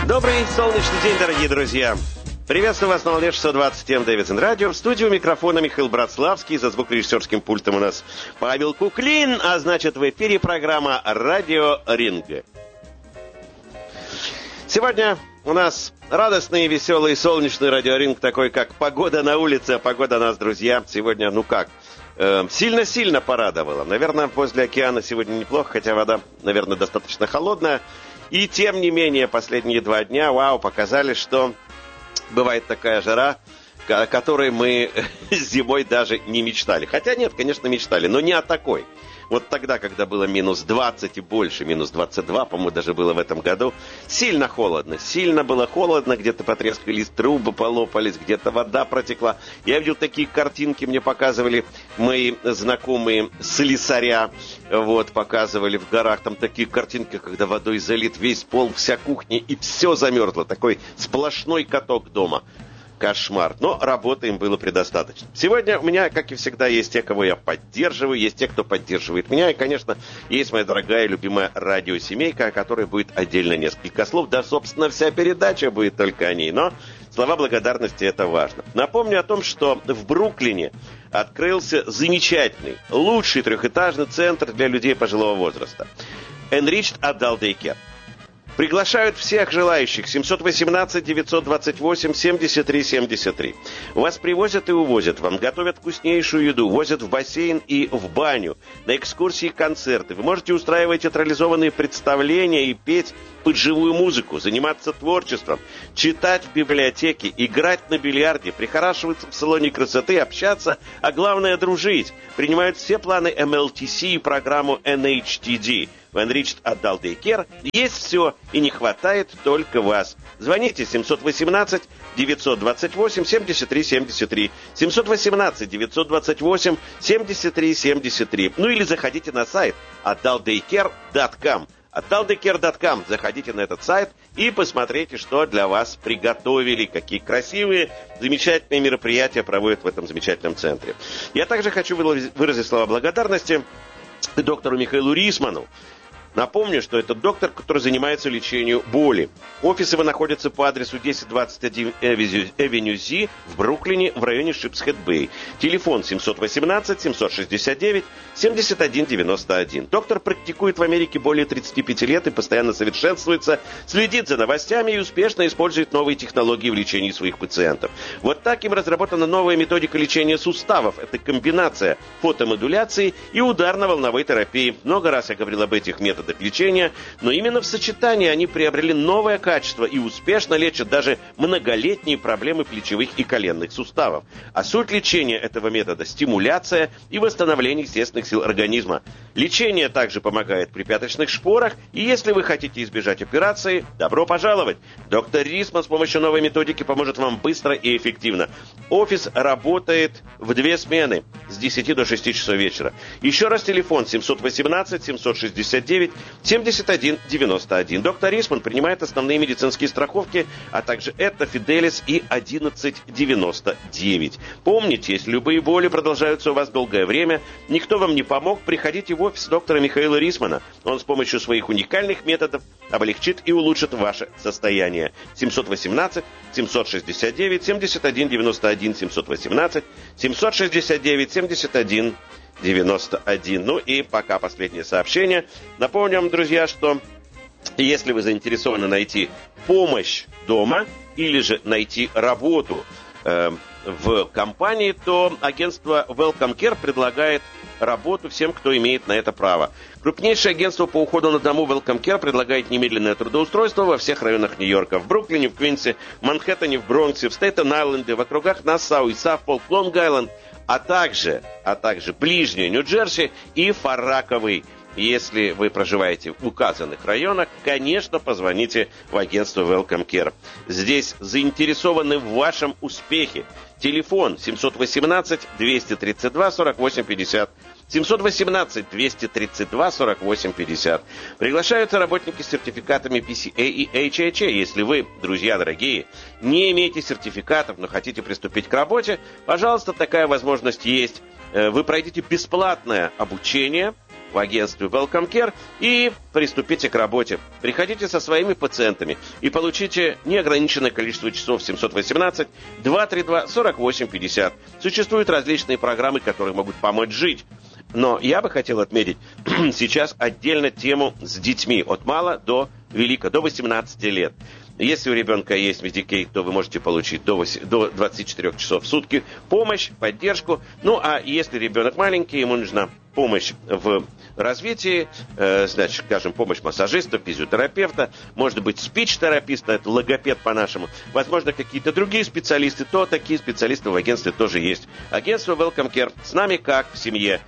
Добрый солнечный день, дорогие друзья. Приветствую вас на волне 620 М Дэвидсон Радио. В студии у микрофона Михаил Братславский. За звукорежиссерским пультом у нас Павел Куклин. А значит, в эфире программа «Радио Ринг». Сегодня у нас радостный, веселый, солнечный радиоринг, такой как погода на улице. А погода нас, друзья, сегодня, сильно-сильно порадовала. Наверное, возле океана сегодня неплохо, хотя вода, наверное, достаточно холодная. И тем не менее, последние 2 дня, показали, что бывает такая жара, о которой мы зимой даже не мечтали. Хотя нет, конечно, мечтали, но не о такой. Вот тогда, когда было минус 20 и больше, минус 22, по-моему, даже было в этом году, сильно было холодно, где-то потрескались трубы, полопались, где-то вода протекла. Я видел такие картинки, мне показывали мои знакомые слесаря, показывали в горах, там такие картинки, когда водой залит весь пол, вся кухня, и все замерзло, такой сплошной каток дома. Кошмар. Но работы им было предостаточно. Сегодня у меня, как и всегда, есть те, кого я поддерживаю, есть те, кто поддерживает меня. И, конечно, есть моя дорогая, любимая радиосемейка, о которой будет отдельно несколько слов. Да, собственно, вся передача будет только о ней. Но слова благодарности — это важно. Напомню о том, что в Бруклине открылся замечательный, лучший 3-этажный центр для людей пожилого возраста. Enriched Adult Daycare. Приглашают всех желающих. 718-928-73-73. Вас привозят и увозят. Вам готовят вкуснейшую еду. Возят в бассейн и в баню. На экскурсии и концерты. Вы можете устраивать театрализованные представления и петь под живую музыку. Заниматься творчеством. Читать в библиотеке. Играть на бильярде. Прихорашиваться в салоне красоты. Общаться. А главное — дружить. Принимают все планы MLTC и программу NHTD. В Enriched Adult Daycare есть все, и не хватает только вас. Звоните 718-928-73-73, 718-928-73-73, или заходите на сайт adultdaycare.com. adultdaycare.com. Заходите на этот сайт и посмотрите, что для вас приготовили, какие красивые, замечательные мероприятия проводят в этом замечательном центре. Я также хочу выразить слова благодарности доктору Михаилу Рисману. Напомню, что это доктор, который занимается лечением боли. Офис его находится по адресу 1021 Avenue Z в Бруклине, в районе Шипсхед-Бэй. Телефон 718-769-7191. Доктор практикует в Америке более 35 лет и постоянно совершенствуется, следит за новостями и успешно использует новые технологии в лечении своих пациентов. Вот так им разработана новая методика лечения суставов. Это комбинация фотомодуляции и ударно-волновой терапии. Много раз я говорил об этих методах лечения, но именно в сочетании они приобрели новое качество и успешно лечат даже многолетние проблемы плечевых и коленных суставов. А суть лечения этого метода — стимуляция и восстановление естественных сил организма. Лечение также помогает при пяточных шпорах, и если вы хотите избежать операции, добро пожаловать! Доктор Рисман с помощью новой методики поможет вам быстро и эффективно. Офис работает в 2 смены с 10 до 6 часов вечера. Еще раз телефон 718-769-7191. Доктор Рисман принимает основные медицинские страховки, а также это Фиделис и 1199. Помните, если любые боли продолжаются у вас долгое время, никто вам не помог, приходите в офис доктора Михаила Рисмана. Он с помощью своих уникальных методов облегчит и улучшит ваше состояние. 718-769-7191, 718-769-7191. И пока последнее сообщение. Напомню вам, друзья, что если вы заинтересованы найти помощь дома или же найти работу в компании, то агентство Welcome Care предлагает работу всем, кто имеет на это право. Крупнейшее агентство по уходу на дому Welcome Care предлагает немедленное трудоустройство во всех районах Нью-Йорка. В Бруклине, в Квинсе, в Манхэттене, в Бронксе, в Стейтен-Айленде, в округах Нассау и Саффолк, Лонг-Айленд, а также ближний Нью-Джерси и Фарраковый. Если вы проживаете в указанных районах, конечно, позвоните в агентство Welcome Care. Здесь заинтересованы в вашем успехе. Телефон 718-232-4850. 718-232-4850. Приглашаются работники с сертификатами PCA и HHA. Если вы, друзья дорогие, не имеете сертификатов, но хотите приступить к работе, пожалуйста, такая возможность есть. Вы пройдете бесплатное обучение в агентстве Welcome Care и приступите к работе. Приходите со своими пациентами и получите неограниченное количество часов 718-232-4850. Существуют различные программы, которые могут помочь жить. Но я бы хотел отметить сейчас отдельно тему с детьми от мала до велика, до 18 лет. Если у ребенка есть Medicaid, то вы можете получить до 24 часов в сутки помощь, поддержку. Ну, а если ребенок маленький, ему нужна помощь в развитии, значит, скажем, помощь массажиста, физиотерапевта, может быть, спич-тераписта, это логопед по-нашему, возможно, какие-то другие специалисты, то такие специалисты в агентстве тоже есть. Агентство Welcome Care с нами как в семье.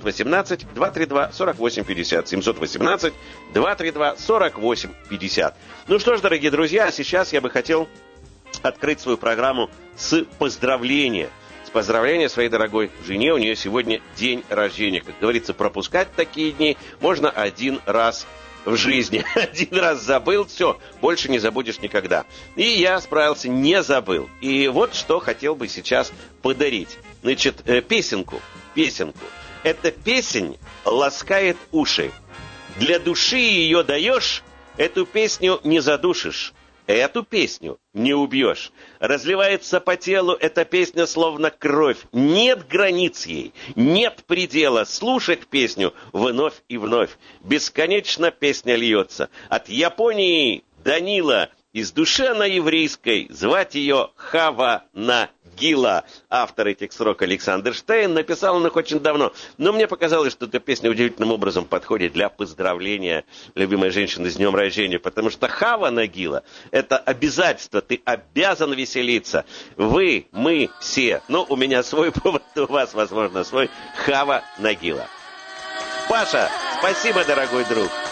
718-232-4850. 718-232-4850. Ну что ж, дорогие друзья, сейчас я бы хотел открыть свою программу с поздравления. Поздравления своей дорогой жене. У нее сегодня день рождения. Как говорится, пропускать такие дни можно один раз в жизни. Один раз забыл, все, больше не забудешь никогда. И я справился, не забыл. И вот что хотел бы сейчас подарить. Значит, песенку. Эта песень ласкает уши. Для души ее даешь, эту песню не задушишь. Эту песню не убьешь. Разливается по телу эта песня словно кровь. Нет границ ей, нет предела. Слушать песню вновь и вновь. Бесконечно песня льется. От Японии до Нила. Из души она еврейской. Звать ее Хава Нагила. Автор этих строк Александр Штейн. Написал он их очень давно. Но мне показалось, что эта песня удивительным образом подходит для поздравления любимой женщины с днем рождения. Потому что Хава Нагила – это обязательство. Ты обязан веселиться. Вы, мы, все. Ну, у меня свой повод, у вас, возможно, свой. Хава Нагила. Паша, спасибо, дорогой друг.